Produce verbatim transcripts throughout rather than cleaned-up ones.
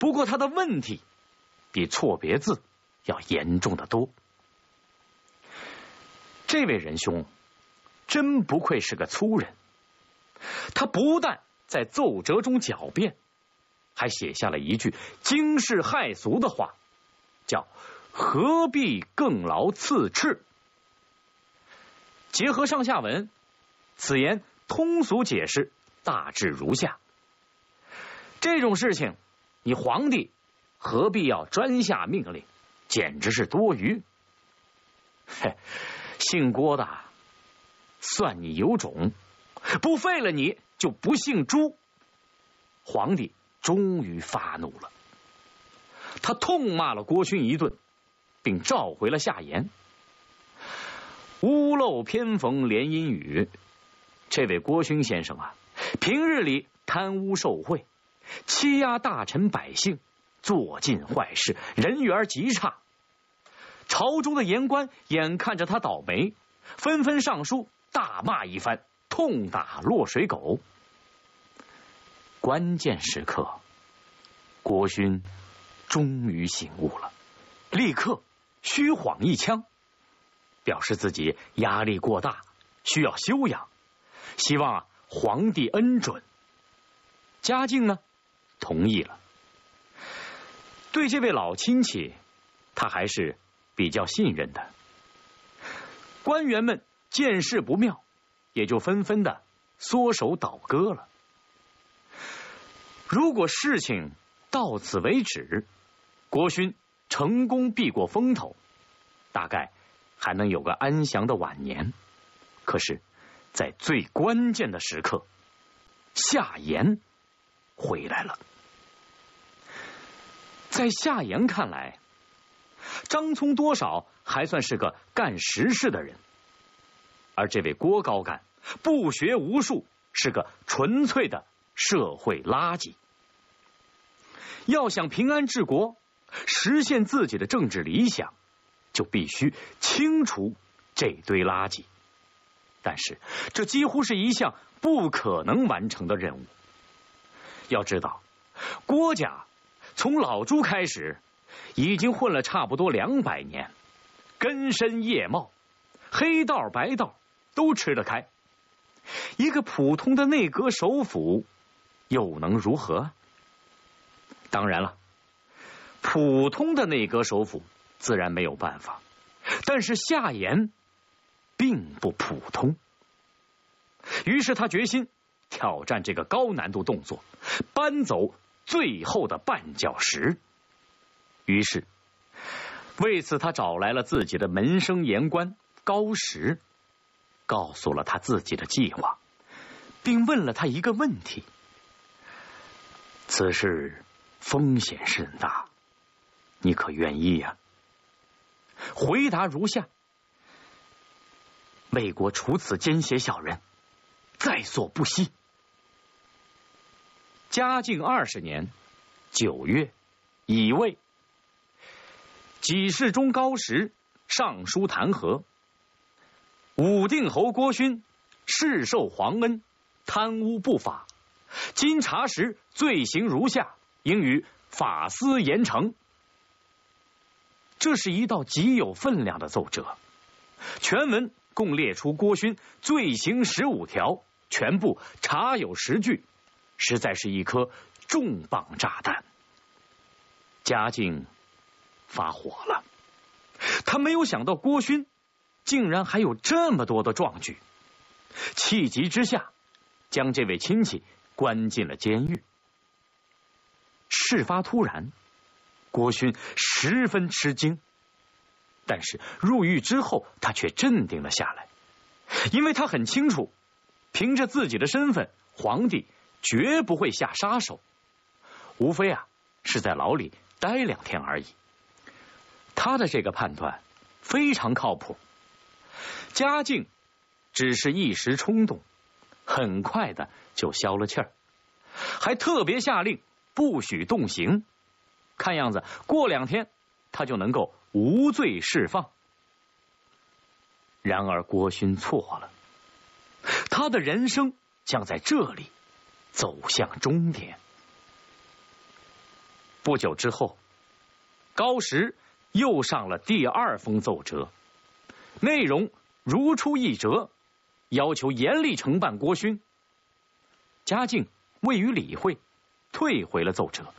不过他的问题比错别字要严重得多。这位仁兄真不愧是个粗人，他不但在奏折中狡辩，还写下了一句惊世骇俗的话，叫何必更劳刺赤。结合上下文，此言通俗解释大致如下：这种事情你皇帝何必要专下命令，简直是多余。嘿，姓郭的算你有种，不废了你就不姓朱。皇帝终于发怒了，他痛骂了郭勋一顿，并召回了夏言。屋漏偏逢连阴雨，这位郭勋先生啊，平日里贪污受贿，欺压大臣百姓，做尽坏事，人缘极差。朝中的言官眼看着他倒霉，纷纷上书大骂一番，痛打落水狗。关键时刻，郭勋终于醒悟了，立刻虚晃一枪，表示自己压力过大，需要休养，希望啊皇帝恩准。嘉靖呢同意了。对这位老亲戚，他还是比较信任的。官员们见势不妙，也就纷纷的缩手倒戈了。如果事情到此为止，郭勋成功避过风头，大概还能有个安详的晚年。可是在最关键的时刻，夏言回来了。在夏言看来，张聪多少还算是个干实事的人，而这位郭高干不学无术，是个纯粹的社会垃圾。要想平安治国，实现自己的政治理想，就必须清除这堆垃圾。但是这几乎是一项不可能完成的任务。要知道，郭家从老朱开始已经混了差不多两百年，根深叶茂，黑道白道都吃得开。一个普通的内阁首辅又能如何？当然了，普通的内阁首辅自然没有办法，但是夏言并不普通。于是他决心挑战这个高难度动作，搬走最后的绊脚石。于是为此他找来了自己的门生言官高石，告诉了他自己的计划，并问了他一个问题：此事风险甚大，你可愿意呀？回答如下：为国除此奸邪小人，在所不惜。嘉靖二十年九月乙未，给事中高石上书弹劾武定侯郭勋世受皇恩，贪污不法，经查实罪行如下，应予法司严惩。这是一道极有分量的奏折，全文共列出郭勋罪行十五条，全部查有实据，实在是一颗重磅炸弹。嘉靖发火了，他没有想到郭勋竟然还有这么多的壮举，气急之下将这位亲戚关进了监狱。事发突然，郭勋十分吃惊，但是入狱之后他却镇定了下来，因为他很清楚，凭着自己的身份，皇帝绝不会下杀手，无非啊是在牢里待两天而已。他的这个判断非常靠谱。嘉靖只是一时冲动，很快的就消了气儿，还特别下令不许动刑，看样子过两天他就能够无罪释放。然而郭勋错了，他的人生将在这里走向终点。 不久之后，高石又上了第二封奏折，内容如出一辙，要求严厉惩办郭勋。嘉靖未予理会，退回了奏折。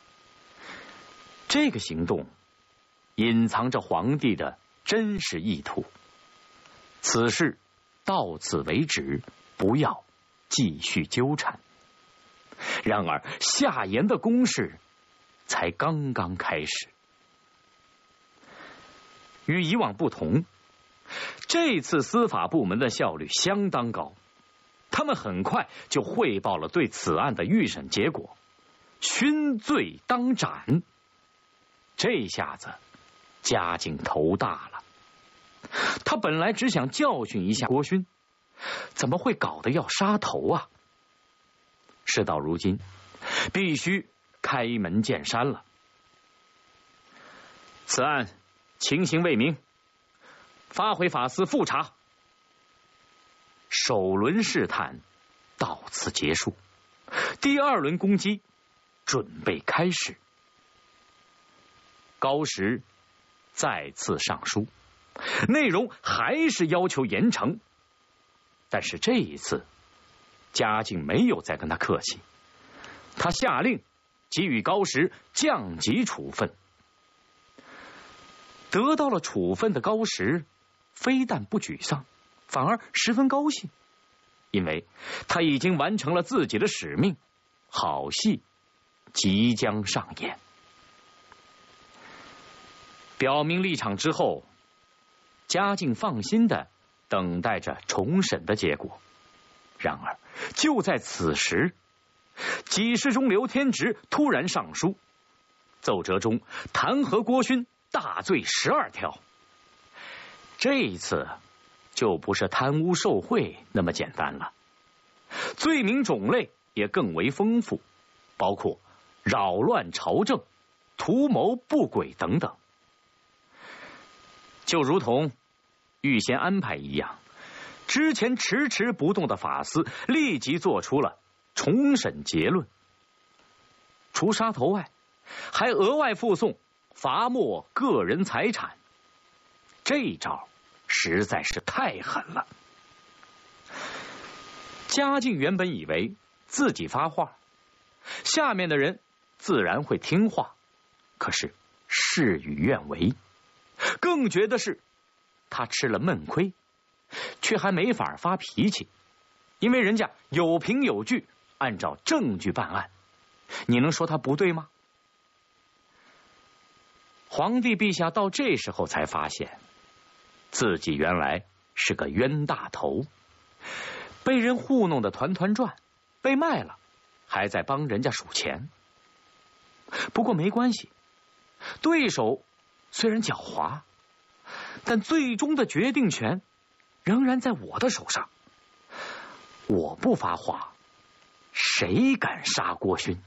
这个行动隐藏着皇帝的真实意图。此事到此为止，不要继续纠缠。然而夏言的攻势才刚刚开始。与以往不同，这次司法部门的效率相当高，他们很快就汇报了对此案的预审结果，勋罪当斩。这下子嘉靖头大了，他本来只想教训一下郭勋，怎么会搞得要杀头啊？事到如今，必须开门见山了。此案情形未明，发回法司复查。首轮试探到此结束，第二轮攻击准备开始。高石再次上书，内容还是要求严惩，但是这一次嘉靖没有再跟他客气，他下令给予高石降级处分。得到了处分的高石非但不沮丧，反而十分高兴，因为他已经完成了自己的使命，好戏即将上演。表明立场之后，嘉靖放心的等待着重审的结果。然而就在此时，给事中刘天直突然上书，奏折中弹劾郭勋大罪十二条。这一次就不是贪污受贿那么简单了，罪名种类也更为丰富，包括扰乱朝政、图谋不轨等等。就如同预先安排一样，之前迟迟不动的法司立即做出了重审结论，除杀头外，还额外附送罚没个人财产。这一招实在是太狠了。嘉靖原本以为自己发话，下面的人自然会听话，可是事与愿违。更觉得是他吃了闷亏，却还没法发脾气，因为人家有凭有据，按照证据办案，你能说他不对吗？皇帝陛下到这时候才发现，自己原来是个冤大头，被人糊弄的团团转，被卖了，还在帮人家数钱。不过没关系，对手虽然狡猾，但最终的决定权仍然在我的手上。我不发话，谁敢杀郭勋？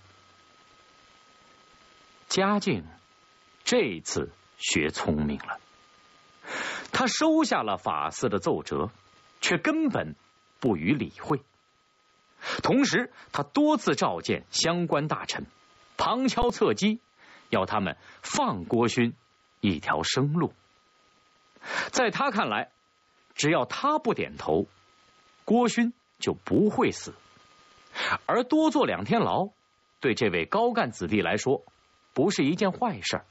嘉靖这次学聪明了，他收下了法司的奏折，却根本不予理会。同时他多次召见相关大臣，旁敲侧击，要他们放郭勋一条生路。在他看来，只要他不点头，郭勋就不会死，而多坐两天牢对这位高干子弟来说不是一件坏事。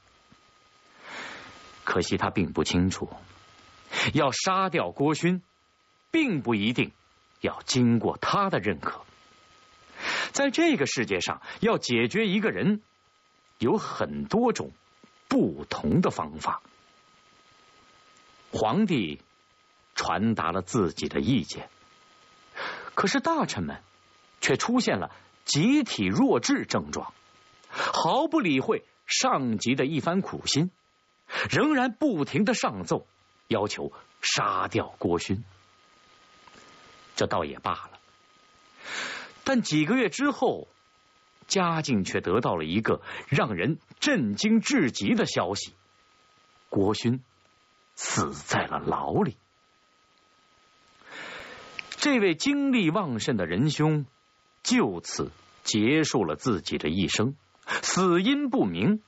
可惜他并不清楚，要杀掉郭勋并不一定要经过他的认可。在这个世界上，要解决一个人有很多种不同的方法。皇帝传达了自己的意见，可是大臣们却出现了集体弱智症状，毫不理会上级的一番苦心，仍然不停地上奏，要求杀掉郭勋。这倒也罢了，但几个月之后，嘉靖却得到了一个让人震惊至极的消息：郭勋死在了牢里。这位精力旺盛的仁兄就此结束了自己的一生， 死因不明。